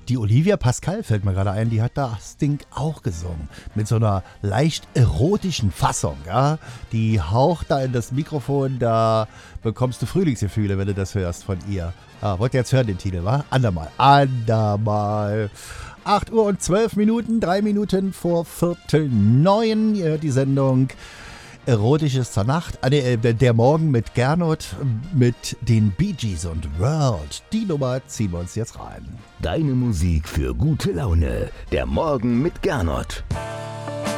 Die Olivia Pascal fällt mir gerade ein, die hat das Ding auch gesungen. Mit so einer leicht erotischen Fassung, ja. Die haucht da in das Mikrofon, da bekommst du Frühlingsgefühle, wenn du das hörst von ihr. Wollt ihr jetzt hören den Titel, wa? Andermal. 8 Uhr und 12 Minuten, 3 Minuten vor 8:45. Ihr hört die Sendung Erotisches zur Nacht. Der Morgen mit Gernot, mit den Bee Gees und World. Die Nummer ziehen wir uns jetzt rein. Deine Musik für gute Laune. Der Morgen mit Gernot.